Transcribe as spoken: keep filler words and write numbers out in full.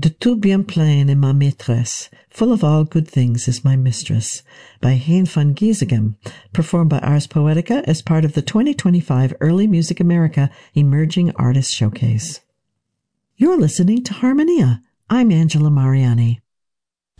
De tout bien plein est ma maîtresse, full of all good things is my mistress, by Hein van Giesegem, performed by Ars Poetica as part of the twenty twenty-five Early Music America Emerging Artist Showcase. You're listening to Harmonia. I'm Angela Mariani.